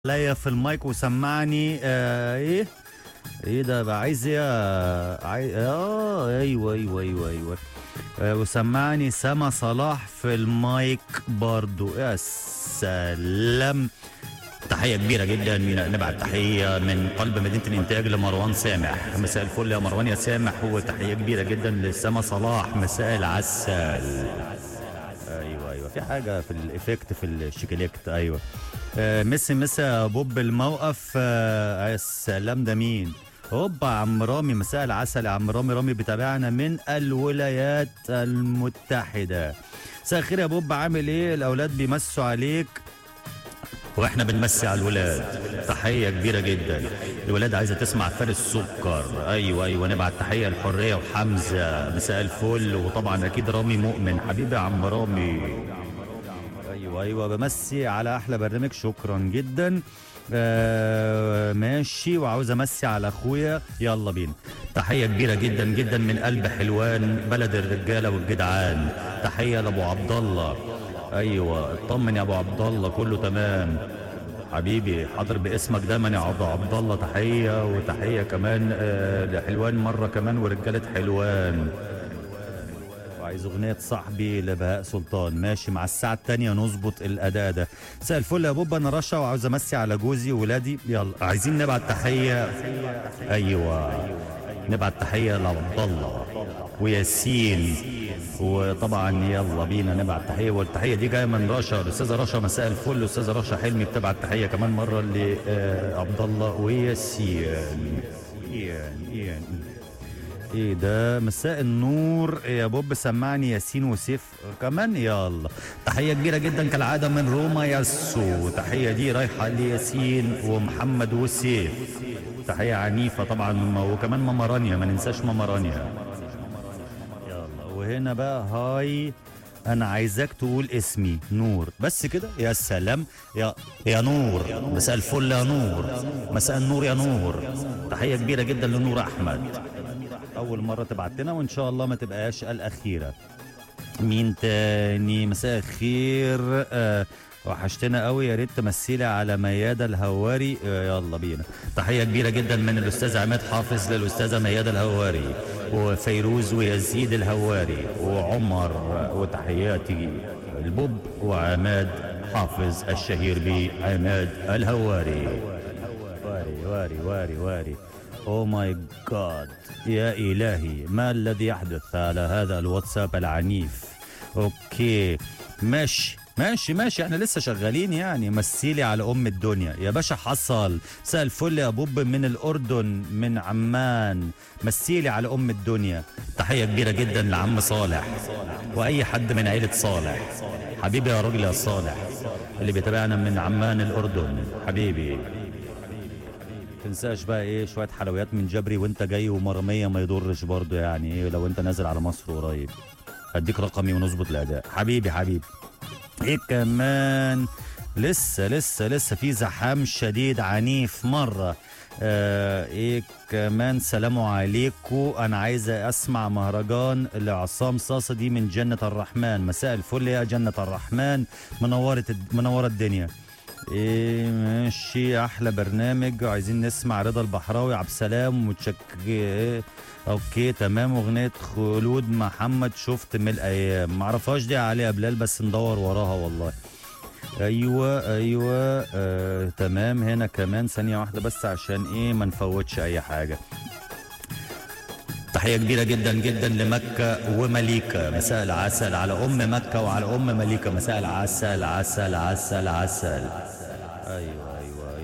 عليا في المايك وسمعني ايه ده بقى عايز ايه ايوه وسمعني سما صلاح في المايك برضو. يا سلام، تحية كبيرة جدا، نبعت تحية من قلب مدينة الإنتاج لمروان سامح. مساء الفل يا مروان يا سامح، وتحية كبيرة جدا لسما صلاح. مساء العسل. ايوه في حاجة في الإفكت في الشيكليكت. ايوه مسا بوب الموقف. يا سلام، ده مين؟ هوبا عم رامي، مساء العسل يا عم رامي. رامي بيتابعنا من الولايات المتحدة. مساء الخير يا بوب، عامل ايه؟ الأولاد بيمسوا عليك واحنا بنمسي على الولاد. تحيه كبيره جدا. الولاد عايزه تسمع فارس سكر. ايوه نبعت تحيه لحريه وحمزه. مساء الفل. وطبعا اكيد رامي مؤمن حبيبي يا عم رامي. ايوه بمسي على احلى برنامج، شكرا جدا. ماشي، وعاوز امسي على اخويا. يلا بينا. تحيه كبيره جدا جدا من قلب حلوان، بلد الرجاله والجدعان. تحيه لابو عبد الله. ايوه اطمن يا ابو عبد الله، كله تمام حبيبي. حاضر باسمك دايما يا ابو عبد الله. تحيه وتحيه كمان لحلوان مره كمان ورجاله حلوان. وعايز اغنيه صاحبي لبهاء سلطان. ماشي، مع الساعه الثانيه نظبط الاداء ده. مساء الفل يا بوبا، انا رشا وعاوز امسي على جوزي وولادي. يلا عايزين نبعت تحيه. ايوه نبعت تحيه لعبد الله وياسين. وطبعا يلا بينا نبعت تحيه، والتحيه دي جايه من رشا، الاستاذه رشا. مساء الفل. الاستاذه رشا حلمي بتبعت تحيه كمان مره لعبد الله وياسين. ايه ده؟ مساء النور يا بوب، سمعني ياسين وسيف كمان. يلا تحيه كبيره جدا كالعاده من روما ياسو. تحيه دي رايحه لياسين ومحمد وسيف. تحيه عنيفه طبعا، وكمان ماما رانيا، ما ننساش ماما رانيا. يلا وهنا بقى هاي، انا عايزاك تقول اسمي نور بس كده. يا سلام يا نور، مساء الفل يا نور. مساء النور يا نور. تحيه كبيره جدا لنور احمد، اول مره تبعت لنا وان شاء الله ما تبقاش الاخيره. مين تاني؟ مساء الخير. وحشتنا قوي، يا ريت تمثلي على ميادة الهواري. يلا بينا. تحيه كبيره جدا من الاستاذ عماد حافظ للاستاذه ميادة الهواري، وفيروز ويزيد الهواري وعمر. وتحياتي البوب وعماد حافظ الشهير بعماد الهواري. واري او ماي جاد، يا الهي ما الذي يحدث على هذا الواتساب العنيف؟ اوكي ماشي احنا لسه شغالين يعني. مسيلي على ام الدنيا يا باشا. حصل. مساء الفل يا بوب من الاردن من عمان. مسيلي على ام الدنيا. تحيه كبيره جدا لعم صالح واي حد من عيله صالح. حبيبي يا راجل يا صالح اللي بيتابعنا من عمان الاردن حبيبي. تنساش بقى ايه شويه حلويات من جبري وانت جاي، ومرميه ما يضرش برضو يعني ايه لو انت نازل على مصر قريب. هديك رقمي ونظبط الاداء حبيبي. ايه كمان؟ لسه في زحام شديد عنيف مره. ايه كمان؟ سلام عليكم، انا عايزه اسمع مهرجان لعصام صاصه دي من جنه الرحمن. مساء الفل يا جنه الرحمن، منوره الدنيا. ايه ماشي، احلى برنامج. عايزين نسمع رضا البحراوي عبد السلام اوكي تمام. اغنيه خلود محمد شفت من الايام، معرفهاش دي عليها بلال بس ندور وراها والله. ايوه تمام. هنا كمان ثانيه واحده بس عشان ايه ما نفوتش اي حاجه. تحيه كبيره جدا جدا لمكه ومليكه. مساء العسل على ام مكه وعلى ام مليكه. مساء العسل عسل. ايوه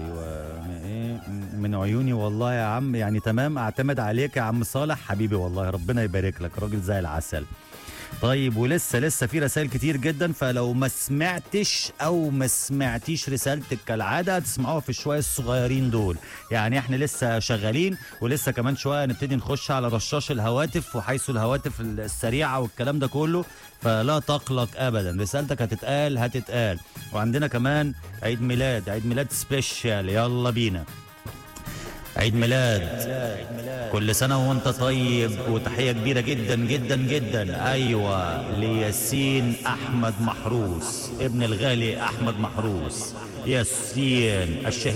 من عيوني والله يا عم يعني. تمام، اعتمد عليك يا عم صالح حبيبي والله، ربنا يبارك لك، راجل زي العسل. طيب ولسه في رسائل كتير جدا، فلو ما سمعتش او ما سمعتيش رسالتك كالعاده هتسمعوها في الشويه الصغيرين دول. يعني احنا لسه شغالين، ولسه كمان شويه نبتدي نخش على رشاش الهواتف، وحيث الهواتف السريعه والكلام ده كله، فلا تقلق ابدا، رسالتك هتتقال. وعندنا كمان عيد ميلاد سبيشال. يلا بينا. عيد ميلاد كل سنة وانت طيب، وتحية كبيرة جدا جدا جدا ايوه لياسين احمد محروس، ابن الغالي احمد محروس. ياسين الشهيد